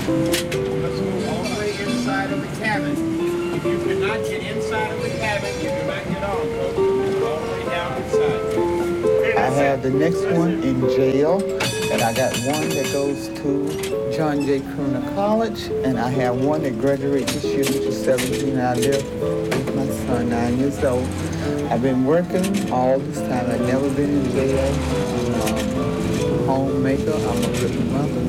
Let's go all the way inside of the cabin. If you cannot get inside of the cabin, you do not get on, folks. Move all the way down inside. I have the next one in jail, and I got one that goes to John J. Crooner College, and I have one that graduates this year, which is 17. I live with my son, 9 years old. I've been working all this time. I've never been in jail. I'm a homemaker. I'm a good mother.